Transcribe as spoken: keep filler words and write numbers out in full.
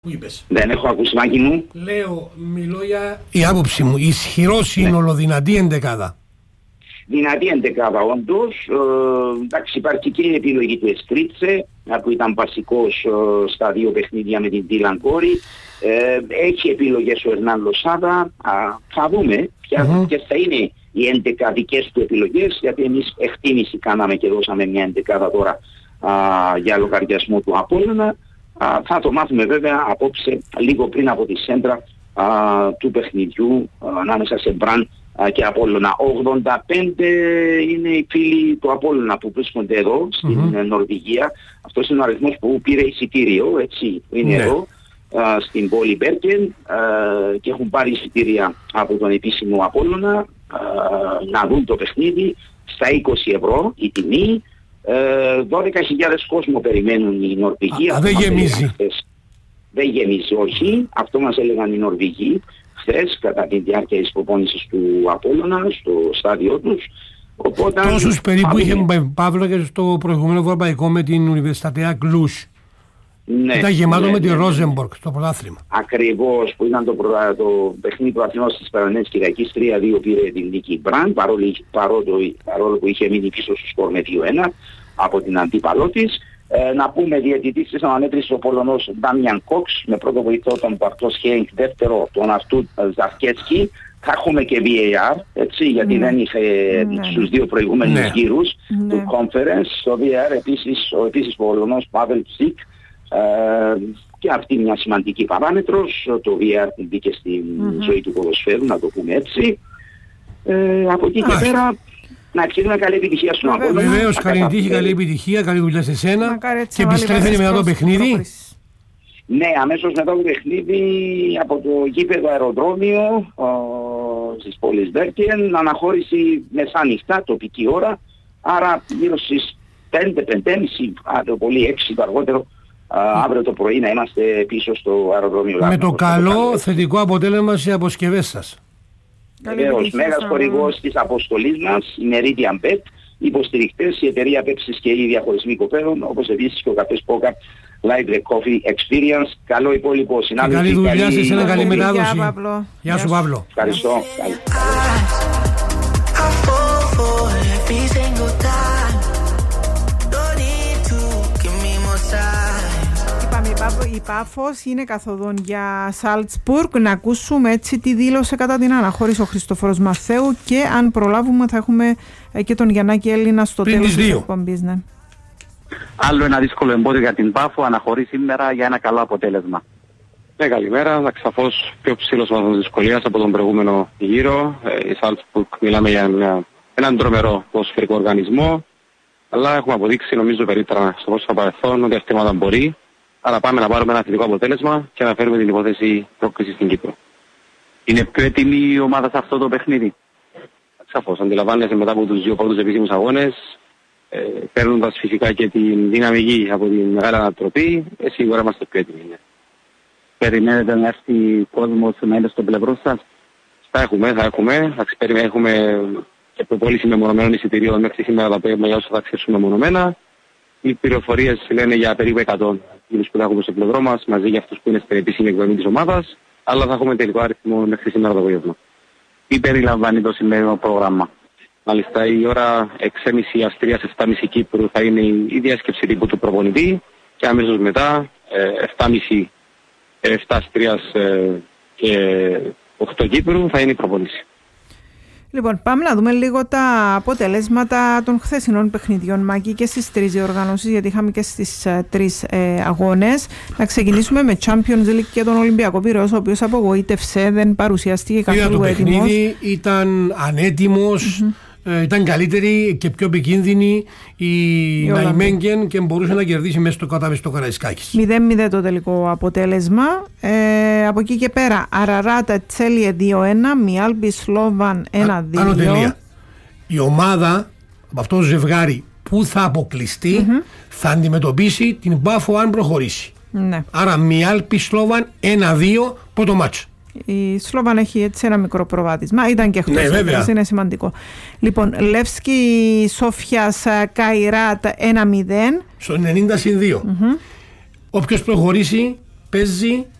Που είπες. Δεν έχω ακούσει, Μάκη μου. Λέω, μιλώ για η άποψη μου. Ισχυρό σύνολο, ναι. Δυνατή εντεκάδα. Δυνατή εντεκάδα, όντως. Ε, εντάξει, υπάρχει και η επιλογή του Εστρίτσε, που ήταν βασικός ε, στα δύο παιχνίδια με την Τίλαν Κόρη. Ε, έχει επιλογές ο Ερνάν Λοσάδα. Θα δούμε ποιες mm-hmm. θα είναι οι έντεκα δικές του επιλογές, γιατί εμείς εκτίμηση κάναμε και δώσαμε μια εντεκάδα τώρα α, για λογαριασμό του Απόλλωνα. Α, θα το μάθουμε βέβαια απόψε, λίγο πριν από τη σέντρα α, του παιχνιδιού α, ανάμεσα σε Μπραν α, και Απόλλωνα. ογδόντα πέντε είναι οι φίλοι του Απόλλωνα που βρίσκονται εδώ στην mm-hmm. Νορβηγία. Αυτός είναι ο αριθμός που πήρε εισιτήριο, έτσι, είναι yeah. εδώ α, στην πόλη Μπέρκεν και έχουν πάρει εισιτήρια από τον επίσημο Απόλλωνα α, να δουν το παιχνίδι στα είκοσι ευρώ η τιμή. δώδεκα χιλιάδες κόσμο περιμένουν οι Νορβηγοί. Α, δεν γεμίζει. Δεν γεμίζει, όχι. Αυτό μας έλεγαν οι Νορβηγοί χθες κατά τη διάρκεια της προπόνησης του Απόλλωνα στο στάδιο τους. Οπότε, τόσους περίπου είχε Παύλο και στο προηγούμενο ευρωπαϊκό με την Ουνιβερσιτατέα Κλούς. Ναι, ήταν γεμάτο ναι, με τη ναι, Ρόζεμπορκ στο πρωτάθλημα. Ακριβώς, που ήταν το, προ... το παιχνίδι του Αθηνός της περασμένης Κυριακής. Τρία δύο πήρε την νίκη Μπραν, παρόλο, παρόλο, παρόλο που είχε μείνει πίσω στο σκορ με δύο ένα από την αντίπαλό της. Ε, να πούμε διαιτητής της αναμέτρησης ο Πολωνός Ντάμιαν Κόξ, με πρώτο βοηθό τον Μπαρτός Χέινγκ, δεύτερο τον Αρτούρ Ζαρκέτσκι. Θα έχουμε και βι έι αρ, έτσι, γιατί mm. δεν είχε mm. στους δύο προηγούμενους mm. γύρους mm. του conference. Στο βι έι αρ επίσης ο επίσης Πολωνός Πάβελ Τσίκ. Uh, και αυτή μια σημαντική παράμετρος, το βι έι αρ που μπήκε στη mm-hmm. ζωή του ποδοσφαίρου, να το πούμε έτσι. Uh, από εκεί και πέρα να ευχηθούμε καλή επιτυχία στον Απόλλωνα. Βεβαίως, καλή τύχη, καλή επιτυχία, καλή δουλειά σε σένα. Και επιστρέφεται μετά το παιχνίδι. Ναι, αμέσως μετά το παιχνίδι από το γήπεδο αεροδρόμιο uh, στις πόλεις Μπέρκεν, αναχώρηση μεσάνυχτα, τοπική ώρα, άρα γύρω στις πέντε πέντε και μισή, το πολύ έξι το αργότερο. Uh, αύριο το πρωί να είμαστε πίσω στο αεροδρόμιο. Με το καλό θετικό αποτέλεσμα στις αποσκευές σας. Βεβαίως, μέγας χορηγός της αποστολής μας, η Meridian Bet, υποστηρικτές, η εταιρεία Pepsi και οι διαχωρισμοί κοπέδων, όπως επίσης και ο καφές Πόκα Live The Coffee Experience. Καλό υπόλοιπο συνάδελφοι. Καλή δουλειά σε ένα, καλή μετάδοση. Γεια σου Παύλο. Ευχαριστώ. Η Πάφος είναι καθοδόν για Σάλτσμπουργκ. Να ακούσουμε έτσι τι δήλωσε κατά την αναχώρηση ο Χριστόφορος Μαθαίου και αν προλάβουμε θα έχουμε και τον Γιαννάκη Έλληνα στο πριν τέλος της εκπομπής. Ναι. Άλλο ένα δύσκολο εμπόδιο για την Πάφο, αναχωρεί σήμερα για ένα καλό αποτέλεσμα. Ναι, καλημέρα. Σαφώς πιο ψηλός βαθμός δυσκολίας από τον προηγούμενο γύρο. Η Σάλτσμπουργκ μιλάμε για μια, έναν τρομερό ποδοσφαιρικό οργανισμό, αλλά έχουμε αποδείξει νομίζω περίτρανα στο πόσο παρελθόν ότι αυτή η ομάδα μπορεί. Άρα πάμε να πάρουμε ένα θετικό αποτέλεσμα και να φέρουμε την υπόθεση πρόκριση στην Κύπρο. Είναι πιο έτοιμη η ομάδα σε αυτό το παιχνίδι. Σαφώς, αντιλαμβάνεσαι μετά από τους δύο πρώτους επίσημους αγώνες, ε, παίρνοντας φυσικά και την δυναμική από την μεγάλη ανατροπή, ε, σίγουρα είμαστε πιο έτοιμοι. Ναι. Περιμένετε να έρθει κόσμος να είναι στο πλευρό σας? Θα έχουμε, θα έχουμε. Θα έχουμε και προπόληση μεμονωμένων εισιτηρίων μέχρι σήμερα τα απόγευμα για όσο θα αξίσουμε μεμονωμένα. Οι πληροφορίες λένε για περίπου εκατό γύρους που θα έχουμε στο πλευρό μας, μαζί για αυτούς που είναι στην επίσημη εκδομή της ομάδας, αλλά θα έχουμε τελικό αριθμό μέχρι σήμερα το απόγευμα. Τι περιλαμβάνει το σημερινό πρόγραμμα? Μάλιστα, η ώρα έξι και μισή Αυστρίας, επτά και μισή Κύπρου θα είναι η διάσκεψη τύπου του προπονητή και αμέσως μετά επτά και μισή επτά Αυστρίας και οκτώ Κύπρου θα είναι η προπονήση. Λοιπόν, πάμε να δούμε λίγο τα αποτελέσματα των χθεσινών παιχνιδιών, Μάκη, και στις τρεις διοργανώσεις, γιατί είχαμε και στις uh, τρεις ε, αγώνες. Να ξεκινήσουμε με Champions League και τον Ολυμπιακό Πειραιώς, ο οποίος απογοήτευσε, δεν παρουσιαστηκε καθόλου έτοιμος. Το παιχνίδι ήταν ανέτοιμος, mm-hmm. ε, ήταν καλύτερη και πιο επικίνδυνη η Ναϊμέγγεν και μπορούσε να κερδίσει μέσα στο κατάβες το Καραϊσκάκης. μηδέν μηδέν το τελικό αποτέλεσμα. Ε, από εκεί και πέρα, Αραράτα Τσέλιε δύο ένα, Μιάλμπι Σλόβαν ένα δύο. Άνω τελεία. Η ομάδα από αυτό το ζευγάρι που θα αποκλειστεί mm-hmm. θα αντιμετωπίσει την Πάφο αν προχωρήσει. Ναι. Άρα Μιάλμπι Σλόβαν ένα δύο πρώτο μάτσο. Η Σλόβαν έχει έτσι ένα μικρό προβάδισμα. Ήταν και χθες, ναι, είναι σημαντικό. Λοιπόν, Λεύσκι Σόφιας Καϊράτ ένα μηδέν. Στο ενενήντα συν δύο. Mm-hmm. Όποιος προχωρήσει παίζει